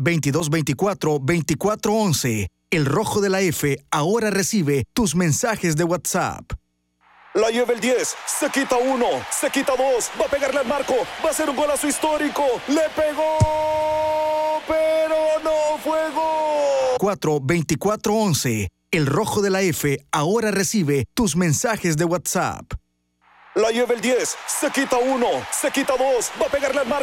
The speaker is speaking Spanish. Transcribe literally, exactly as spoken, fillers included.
veintidós veinticuatro, veinticuatro once. El Rojo de la F ahora recibe tus mensajes de WhatsApp. La lleva el diez, se quita uno, se quita dos, va a pegarle al marco, va a ser un golazo histórico, le pegó, pero no fue gol. cuatro veinticuatro once. El Rojo de la F ahora recibe tus mensajes de WhatsApp. La lleva el diez, se quita uno, se quita dos, va a pegarle al marco.